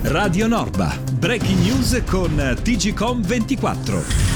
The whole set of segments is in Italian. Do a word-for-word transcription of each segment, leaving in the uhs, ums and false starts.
Radio Norba, breaking news con T G Com ventiquattro.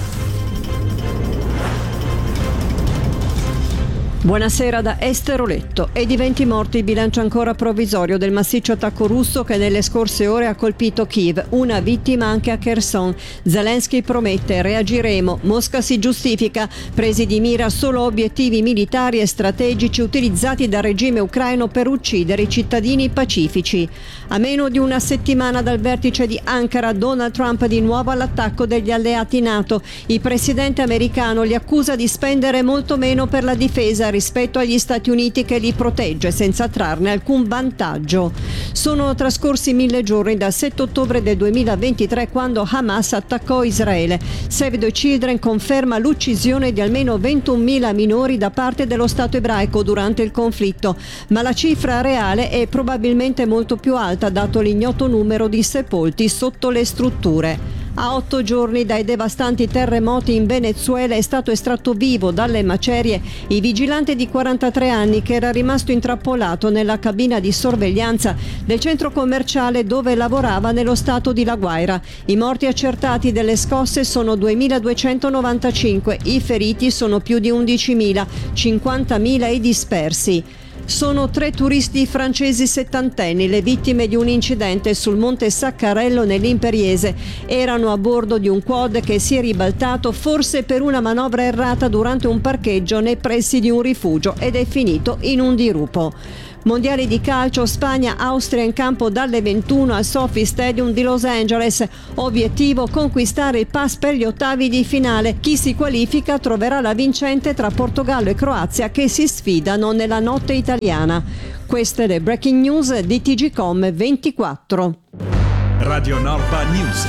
Buonasera da Esther Oletto. E di venti morti il bilancio ancora provvisorio del massiccio attacco russo che nelle scorse ore ha colpito Kiev. Una vittima anche a Kherson. Zelensky promette: reagiremo. Mosca si giustifica. Presi di mira solo obiettivi militari e strategici utilizzati dal regime ucraino per uccidere i cittadini pacifici. A meno di una settimana dal vertice di Ankara, Donald Trump di nuovo all'attacco degli alleati NATO. Il presidente americano li accusa di spendere molto meno per la difesa rispetto agli Stati Uniti, che li protegge senza trarne alcun vantaggio. Sono trascorsi mille giorni dal sette ottobre del duemilaventitré, quando Hamas attaccò Israele. Save the Children conferma l'uccisione di almeno ventunomila minori da parte dello Stato ebraico durante il conflitto, ma la cifra reale è probabilmente molto più alta, dato l'ignoto numero di sepolti sotto le strutture. A otto giorni dai devastanti terremoti in Venezuela è stato estratto vivo dalle macerie il vigilante di quarantatré anni che era rimasto intrappolato nella cabina di sorveglianza del centro commerciale dove lavorava nello stato di La Guaira. I morti accertati delle scosse sono duemiladuecentonovantacinque, i feriti sono più di undicimila, cinquantamila i dispersi. Sono tre turisti francesi settantenni le vittime di un incidente sul monte Saccarello nell'Imperiese. Erano a bordo di un quad che si è ribaltato forse per una manovra errata durante un parcheggio nei pressi di un rifugio ed è finito in un dirupo. Mondiali di calcio, Spagna-Austria in campo dalle ventuno al Sophie Stadium di Los Angeles. Obiettivo: conquistare il pass per gli ottavi di finale. Chi si qualifica troverà la vincente tra Portogallo e Croazia, che si sfidano nella notte italiana. Queste le breaking news di T G Com ventiquattro. Radio Norba News.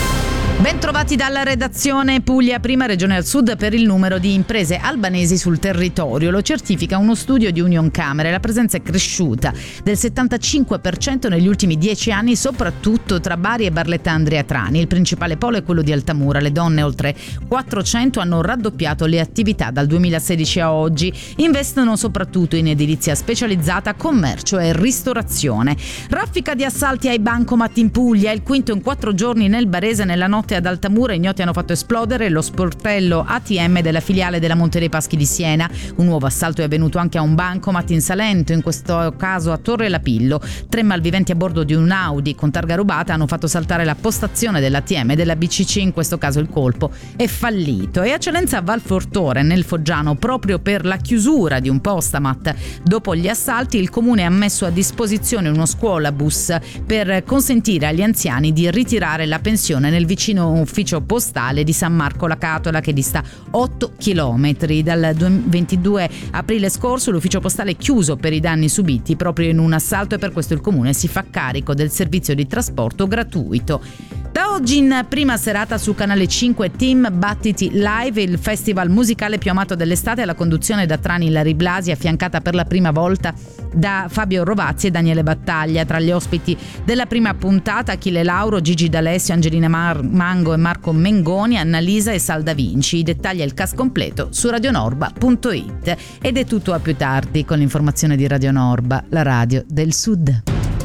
Ben trovati dalla redazione. Puglia, prima regione al sud per il numero di imprese albanesi sul territorio. Lo certifica uno studio di Unioncamere. La presenza è cresciuta del settantacinque per cento negli ultimi dieci anni, soprattutto tra Bari e Barletta Andria Trani. Il principale polo è quello di Altamura. Le donne, oltre quattrocento, hanno raddoppiato le attività dal duemilasedici a oggi. Investono soprattutto in edilizia specializzata, commercio e ristorazione. Raffica di assalti ai bancomat in Puglia. Il quinto in quattro giorni nel Barese. Nella notte ad Altamura ignoti hanno fatto esplodere lo sportello A T M della filiale della Monte dei Paschi di Siena. Un nuovo assalto è avvenuto anche a un bancomat in Salento, in questo caso a Torre Lapillo. Tre malviventi a bordo di un Audi con targa rubata hanno fatto saltare la postazione dell'A T M della B C C. In questo caso il colpo è fallito. E a Celenza Valfortore, nel Foggiano, proprio per la chiusura di un postamat dopo gli assalti, il comune ha messo a disposizione uno scuolabus per consentire agli anziani di ritirare la pensione nel vicino ufficio postale di San Marco la Catola, che dista otto chilometri. Dal ventidue aprile scorso l'ufficio postale è chiuso per i danni subiti proprio in un assalto e per questo il comune si fa carico del servizio di trasporto gratuito. Da oggi in prima serata su Canale cinque Team Battiti Live, il festival musicale più amato dell'estate, alla conduzione da Trani Lari Blasi, affiancata per la prima volta da Fabio Rovazzi e Daniele Battaglia. Tra gli ospiti della prima puntata Achille Lauro, Gigi D'Alessio, Angelina Mar- Mango e Marco Mengoni, Annalisa e Sal Da Vinci. I dettagli e il cast completo su radionorba punto it. Ed è tutto, a più tardi con l'informazione di Radio Norba, la radio del Sud.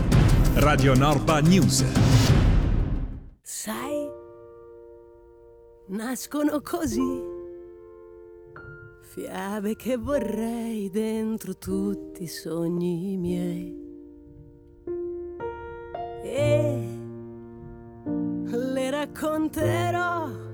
Radio Norba News. Sai, nascono così fiabe che vorrei dentro tutti i sogni miei, e le racconterò